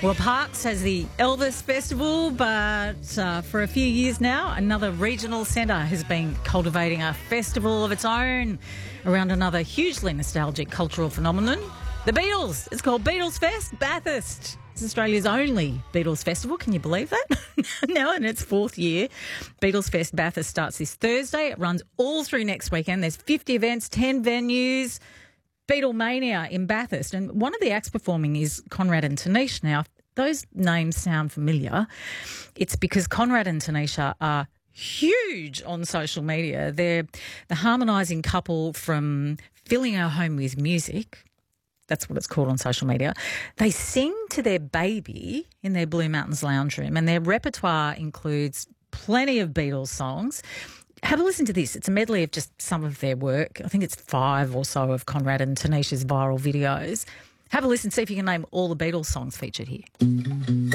Well, Parkes has the Elvis Festival, but for a few years now, another regional centre has been cultivating a festival of its own around another hugely nostalgic cultural phenomenon, the Beatles. It's called Beatles Fest Bathurst. It's Australia's only Beatles festival. Can you believe that? Now in its fourth year, Beatles Fest Bathurst starts this Thursday. It runs all through next weekend. There's 50 events, 10 venues. Beatlemania in Bathurst. And one of the acts performing is Conrad and Tanisha. Now, if those names sound familiar, it's because Conrad and Tanisha are huge on social media. They're the harmonising couple from Filling Our Home with Music. That's what it's called on social media. They sing to their baby in their Blue Mountains lounge room, and their repertoire includes plenty of Beatles songs. Have a listen to this. It's a medley of just some of their work. I think it's 5 or so of Conrad and Tanisha's viral videos. Have a listen, see if you can name all the Beatles songs featured here.